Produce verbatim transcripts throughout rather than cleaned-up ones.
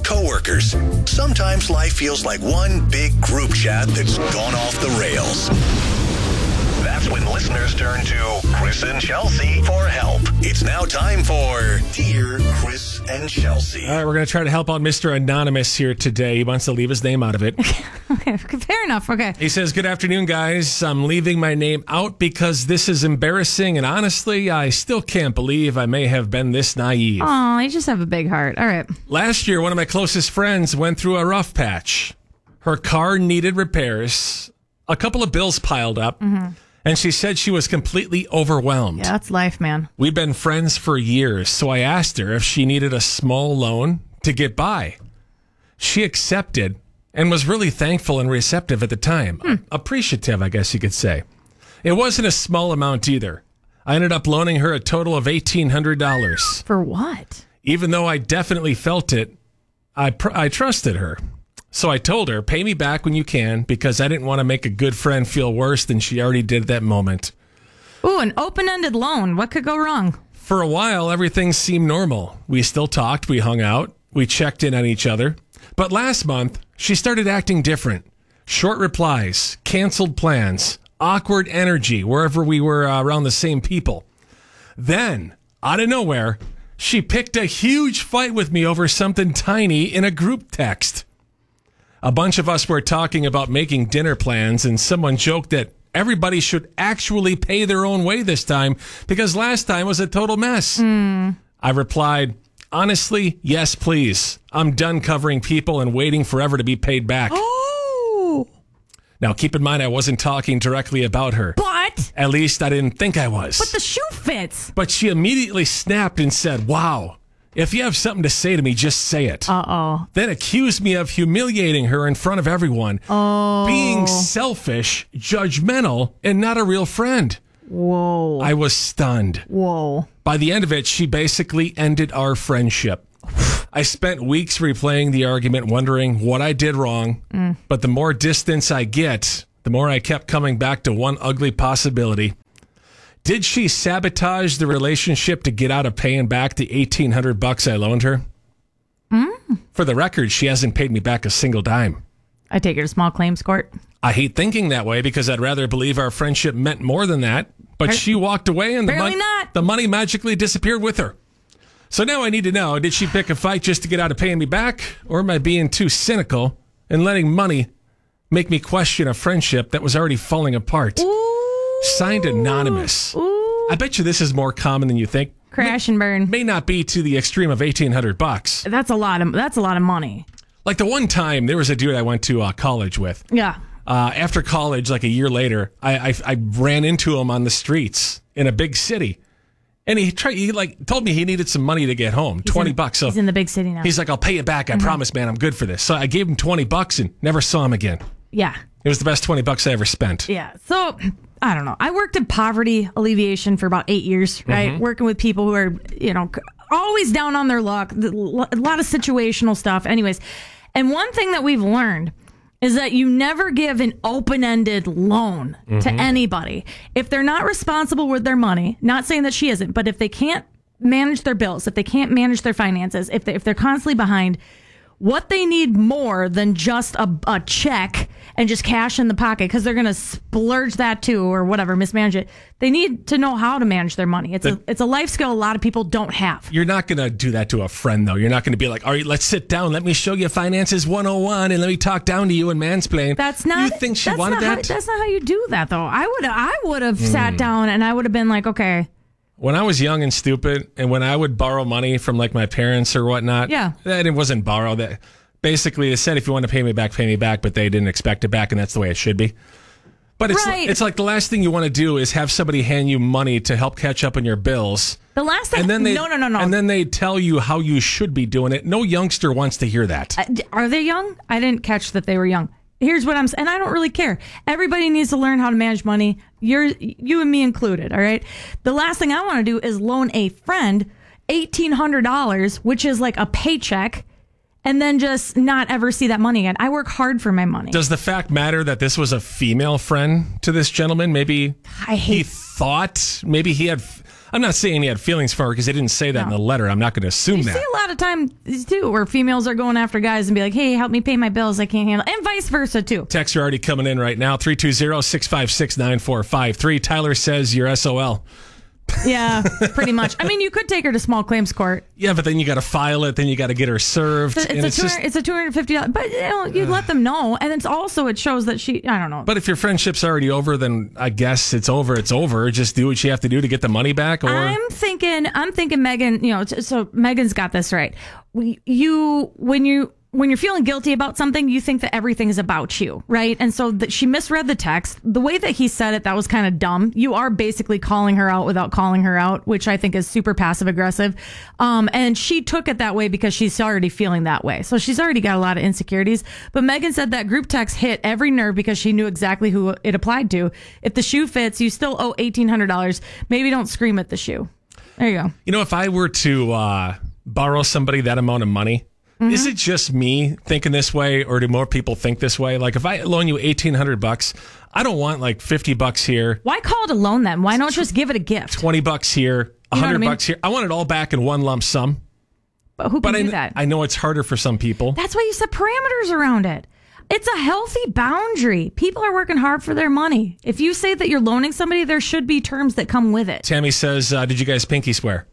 coworkers. Sometimes life feels like one big group chat that's gone off the rails. That's when listeners turn to Chris and Chelsea for help. It's now time for Dear Chris and Chelsea. All right, we're going to try to help out Mister Anonymous here today. He wants to leave his name out of it. Okay, fair enough. Okay. He says, good afternoon, guys. I'm leaving my name out because this is embarrassing, and honestly, I still can't believe I may have been this naive. Oh, you just have a big heart. All right. Last year, one of my closest friends went through a rough patch. Her car needed repairs. A couple of bills piled up. Mm-hmm. And she said she was completely overwhelmed. Yeah, that's life, man. We've been friends for years, so I asked her if she needed a small loan to get by. She accepted and was really thankful and receptive at the time. Hmm. Appreciative, I guess you could say. It wasn't a small amount either. I ended up loaning her a total of eighteen hundred dollars. For what? Even though I definitely felt it, I pr- I trusted her. So I told her, pay me back when you can, because I didn't want to make a good friend feel worse than she already did at that moment. Ooh, an open-ended loan. What could go wrong? For a while, everything seemed normal. We still talked, we hung out, we checked in on each other. But last month, she started acting different. Short replies, canceled plans, awkward energy wherever we were uh, around the same people. Then, out of nowhere, she picked a huge fight with me over something tiny in a group text. A bunch of us were talking about making dinner plans, and someone joked that everybody should actually pay their own way this time because last time was a total mess. Mm. I replied, honestly, yes, please. I'm done covering people and waiting forever to be paid back. Oh! Now, keep in mind, I wasn't talking directly about her. But? At least I didn't think I was. But the shoe fits. But she immediately snapped and said, wow. If you have something to say to me, just say it. Uh-oh. Then accused me of humiliating her in front of everyone. Oh. Being selfish, judgmental, and not a real friend. Whoa. I was stunned. Whoa. By the end of it, she basically ended our friendship. I spent weeks replaying the argument, wondering what I did wrong. Mm. But the more distance I get, the more I kept coming back to one ugly possibility. Did she sabotage the relationship to get out of paying back the eighteen hundred bucks I loaned her? Mm. For the record, she hasn't paid me back a single dime. I take it to small claims court. I hate thinking that way because I'd rather believe our friendship meant more than that. But Par- she walked away and the, mon- not. the money magically disappeared with her. So now I need to know, did she pick a fight just to get out of paying me back? Or am I being too cynical and letting money make me question a friendship that was already falling apart? Ooh. Signed Anonymous. Ooh. I bet you this is more common than you think. Crash and burn. May not be to the extreme of eighteen hundred bucks. That's a lot of that's a lot of money. Like the one time there was a dude I went to uh, college with. Yeah. Uh, after college, like a year later, I, I I ran into him on the streets in a big city, and he tried. He like told me he needed some money to get home, he's twenty in, bucks. So he's in the big city now. He's like, "I'll pay you back. I mm-hmm. promise, man. I'm good for this." So I gave him twenty bucks and never saw him again. Yeah. It was the best twenty bucks I ever spent. Yeah. So I don't know. I worked in poverty alleviation for about eight years, right? Mm-hmm. Working with people who are, you know, always down on their luck, a lot of situational stuff. Anyways, and one thing that we've learned is that you never give an open-ended loan mm-hmm. to anybody. If they're not responsible with their money, not saying that she isn't, but if they can't manage their bills, if they can't manage their finances, if, they, if they're constantly behind, what they need more than just a, a check and just cash in the pocket, because they're going to splurge that too or whatever, mismanage it. They need to know how to manage their money. It's the, a it's a life skill a lot of people don't have. You're not going to do that to a friend, though. You're not going to be like, all right, let's sit down. Let me show you Finances one oh one and let me talk down to you and mansplain. That's not. You think she that's wanted not that? How, that's not how you do that, though. I would I would have mm. sat down and I would have been like, okay. When I was young and stupid, and when I would borrow money from like my parents or whatnot, yeah, that it wasn't borrow. That basically they said, if you want to pay me back, pay me back, but they didn't expect it back, and that's the way it should be. But it's right. it's like the last thing you want to do is have somebody hand you money to help catch up on your bills. The last thing, and then they, no, no, no, no, and then they tell you how you should be doing it. No youngster wants to hear that. Uh, are they young? I didn't catch that they were young. Here's what I'm saying, and I don't really care. Everybody needs to learn how to manage money. You're you and me included. All right. The last thing I want to do is loan a friend eighteen hundred dollars, which is like a paycheck, and then just not ever see that money again. I work hard for my money. Does the fact matter that this was a female friend to this gentleman? Maybe I hate he thought maybe he had. I'm not saying he had feelings for her because they didn't say that No. in the letter. I'm not going to assume You that. see a lot of times too where females are going after guys and be like, hey, help me pay my bills, I can't handle, and vice versa too. Texts are already coming in right now. three two zero, six five six, nine four five three. Tyler says you're S O L. Yeah, pretty much. I mean, you could take her to small claims court. Yeah, but then you got to file it. Then you got to get her served. It's, a- and it's, a, two hundred, it's a two hundred fifty dollars. But you know, you let them know. And it's also, it shows that she, I don't know. But if your friendship's already over, then I guess it's over. It's over. Just do what you have to do to get the money back. Or I'm thinking, I'm thinking Megan, you know, t- so Megan's got this right. We, you, when you, when you're feeling guilty about something, you think that everything is about you, right? And so that she misread the text. The way that he said it, that was kind of dumb. You are basically calling her out without calling her out, which I think is super passive aggressive. Um, and she took it that way because she's already feeling that way. So she's already got a lot of insecurities. But Megan said that group text hit every nerve because she knew exactly who it applied to. If the shoe fits, you still owe eighteen hundred dollars. Maybe don't scream at the shoe. There you go. You know, if I were to uh, borrow somebody that amount of money, mm-hmm. is it just me thinking this way, or do more people think this way? Like, if I loan you eighteen hundred bucks, I don't want like fifty bucks here, Why call it a loan then? Why not just give it a gift? twenty bucks here, You know what hundred I mean? bucks here. I want it all back in one lump sum. But who can But I, do that? I know it's harder for some people. That's why you set parameters around it. It's a healthy boundary. People are working hard for their money. If you say that you're loaning somebody, there should be terms that come with it. Tammy says, uh, "Did you guys pinky swear?"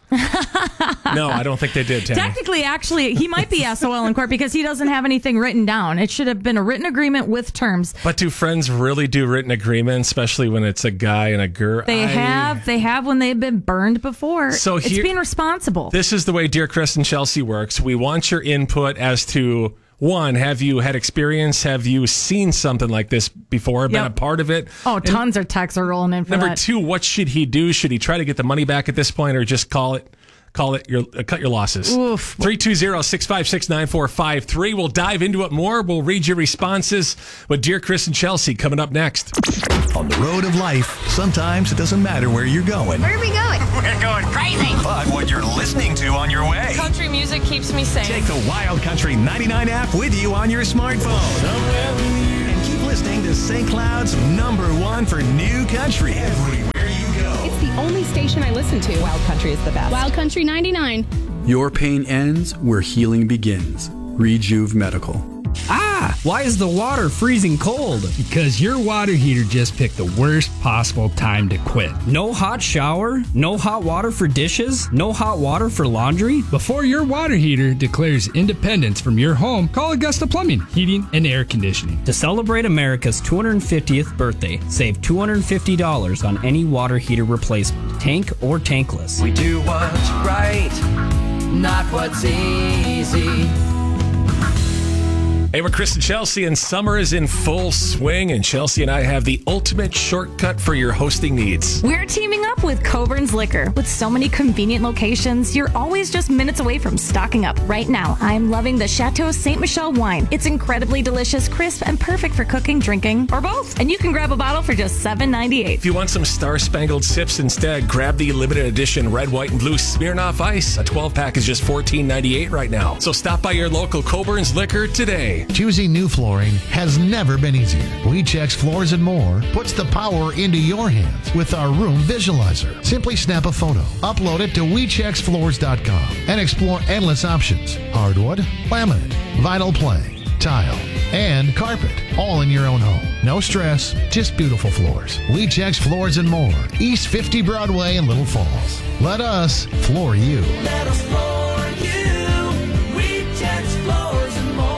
No, I don't think they did, Tammy. Technically, actually, he might be S O L in court because he doesn't have anything written down. It should have been a written agreement with terms. But do friends really do written agreements, especially when it's a guy and a girl? They I- have, they have when they've been burned before. So it's here- being responsible. This is the way Dear Chris and Chelsea works. We want your input as to, one, have you had experience? Have you seen something like this before? Been Yep. a part of it? oh, And tons of texts are rolling in for number that. two, what should he do? Should he try to get the money back at this point, or just call it? Call it your uh, cut your losses. Oof. three two zero, six five six, nine four five three. We'll dive into it more. We'll read your responses with Dear Chris and Chelsea coming up next. On the road of life, sometimes it doesn't matter where you're going, Where are we going? We're going crazy. But what you're listening to on your way. Country music keeps me sane. Take the Wild Country ninety-nine app with you on your smartphone. And keep listening to Saint Cloud's number one for new country everywhere you go. It's the only station I listen to. Wild Country is the best. Wild Country ninety-nine. Your pain ends where healing begins. Rejuve Medical. Ah, why is the water freezing cold? Because your water heater just picked the worst possible time to quit. No hot shower? No hot water for dishes? No hot water for laundry? Before your water heater declares independence from your home, call Augusta Plumbing, Heating, and Air Conditioning. To celebrate America's two hundred fiftieth birthday, save two hundred fifty dollars on any water heater replacement, tank or tankless. We do what's right, not what's easy. Hey, we're Chris and Chelsea, and summer is in full swing, and Chelsea and I have the ultimate shortcut for your hosting needs. We're teaming up with Coburn's Liquor. With so many convenient locations, you're always just minutes away from stocking up. Right now, I'm loving the Chateau Saint Michelle wine. It's incredibly delicious, crisp, and perfect for cooking, drinking, or both. And you can grab a bottle for just seven ninety-eight. If you want some star-spangled sips instead, grab the limited edition red, white, and blue Smirnoff Ice. A twelve-pack is just fourteen ninety-eight right now. So stop by your local Coburn's Liquor today. Choosing new flooring has never been easier. WeCheck's Floors and More puts the power into your hands with our room visualizer. Simply snap a photo, upload it to we checks floors dot com, and explore endless options. Hardwood, laminate, vinyl plank, tile, and carpet, all in your own home. No stress, just beautiful floors. WeCheck's Floors and More, East fifty Broadway in Little Falls. Let us floor you. Let us floor you. We Check's Floors and More.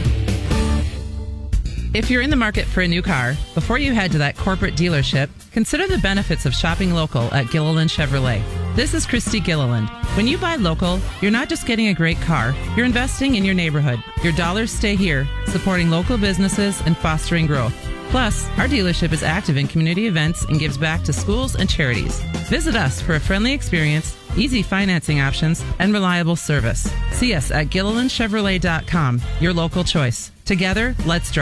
If you're in the market for a new car, before you head to that corporate dealership, consider the benefits of shopping local at Gilliland Chevrolet. This is Christy Gilliland. When you buy local, you're not just getting a great car, you're investing in your neighborhood. Your dollars stay here, supporting local businesses and fostering growth. Plus, our dealership is active in community events and gives back to schools and charities. Visit us for a friendly experience, easy financing options, and reliable service. See us at Gilliland Chevrolet dot com, your local choice. Together, let's drive.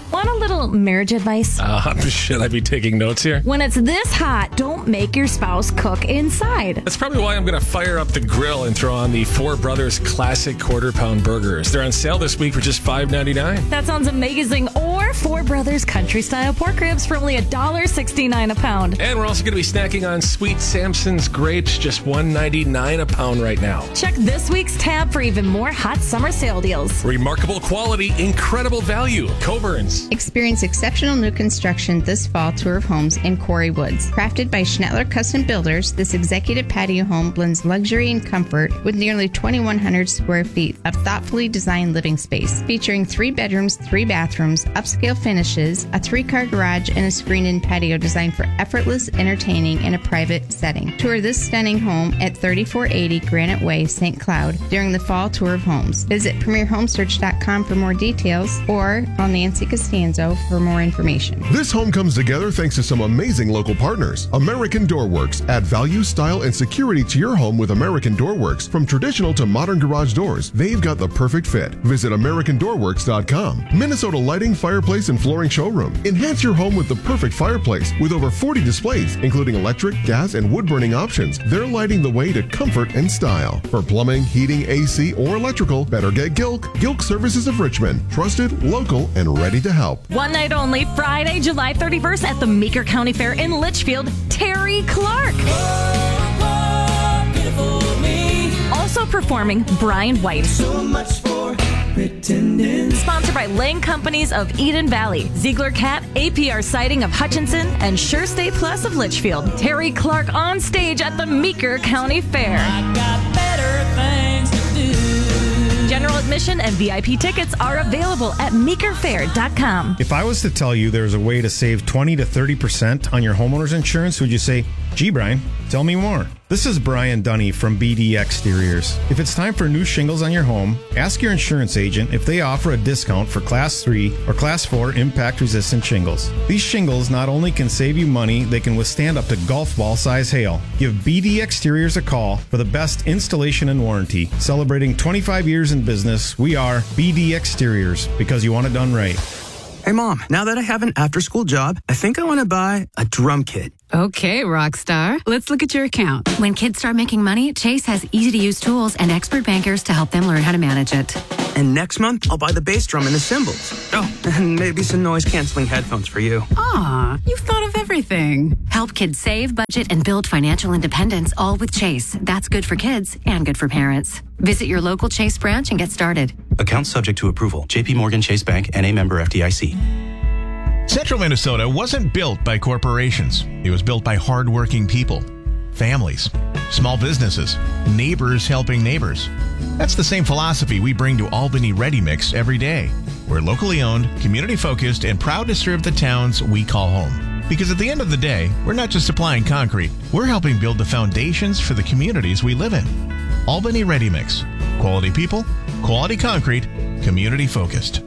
Want a little marriage advice? Uh, should I be taking notes here? When it's this hot, don't make your spouse cook inside. That's probably why I'm going to fire up the grill and throw on the Four Brothers Classic Quarter Pound Burgers. They're on sale this week for just five ninety-nine. That sounds amazing. Or Four Brothers Country Style Pork Ribs for only one dollar sixty-nine a pound. And we're also going to be snacking on Sweet Samson's Grapes, just one ninety-nine a pound right now. Check this week's tab for even more hot summer sale deals. Remarkable quality, incredible value. Coburns. Experience exceptional new construction this fall tour of homes in Quarry Woods. Crafted by Schnettler Custom Builders, this executive patio home blends luxury and comfort with nearly twenty-one hundred square feet of thoughtfully designed living space, featuring three bedrooms, three bathrooms, upscale finishes, a three-car garage, and a screened-in patio designed for effortless entertaining in a private setting. Tour this stunning home at thirty-four eighty Granite Way, Saint Cloud during the fall tour of homes. Visit premier home search dot com for more details or call Nancy Costanzo for more information. This home comes together thanks to some amazing local partners. American Door Works. Add value, style, and security to your home with American Door Works. From traditional to modern garage doors, they've got the perfect fit. Visit american door works dot com. Minnesota Lighting, Fireplace, and Flooring Showroom. Enhance your home with the perfect fireplace with over forty displays, including electric, gas, and wood-burning options. They're lighting the way to comfort and style. For plumbing, heating, A C, or electrical, better get Gilk. Gilk Services of Richmond. Trusted, local, and ready to help. One night only, Friday, July thirty-first at the Meeker County Fair in Litchfield, Terry Clark. Also performing Brian White. So much for pretending. Sponsored by Lang Companies of Eden Valley, Ziegler Cat, A P R Siding of Hutchinson, and Sure Stay Plus of Litchfield. Terry Clark on stage at the Meeker County Fair. I got better things to do. General admission and V I P tickets are available at meeker fair dot com. If I was to tell you there's a way to save twenty to thirty percent on your homeowner's insurance, would you say, gee, Brian, tell me more? This is Brian Dunny from B D Exteriors. If it's time for new shingles on your home, ask your insurance agent if they offer a discount for Class three or Class four impact-resistant shingles. These shingles not only can save you money, they can withstand up to golf ball size hail. Give B D Exteriors a call for the best installation and warranty. Celebrating twenty-five years in business, we are B D Exteriors, because you want it done right. Hey, Mom, now that I have an after-school job, I think I want to buy a drum kit. Okay, Rockstar. Let's look at your account. When kids start making money, Chase has easy-to-use tools and expert bankers to help them learn how to manage it. And next month, I'll buy the bass drum and the cymbals. Oh, and maybe some noise-canceling headphones for you. Aw, you've thought of everything. Help kids save, budget, and build financial independence, all with Chase. That's good for kids and good for parents. Visit your local Chase branch and get started. Account subject to approval. J P Morgan Chase Bank, N A member F D I C. Central Minnesota wasn't built by corporations. It was built by hardworking people, families, small businesses, neighbors helping neighbors. That's the same philosophy we bring to Albany Ready Mix every day. We're locally owned, community-focused, and proud to serve the towns we call home. Because at the end of the day, we're not just supplying concrete, we're helping build the foundations for the communities we live in. Albany Ready Mix. Quality people, quality concrete, community-focused.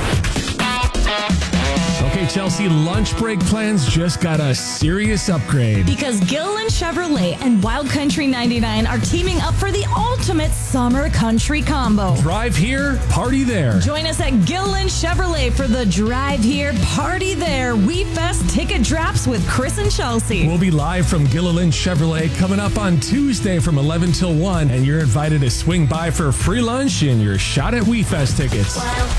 Okay, Chelsea, lunch break plans just got a serious upgrade. Because Gilliland Chevrolet and Wild Country ninety-nine are teaming up for the ultimate summer country combo. Drive here, party there. Join us at Gilliland Chevrolet for the Drive Here, Party There We Fest ticket drops with Chris and Chelsea. We'll be live from Gilliland Chevrolet coming up on Tuesday from eleven till one, and you're invited to swing by for free lunch and your shot at We Fest tickets. Wild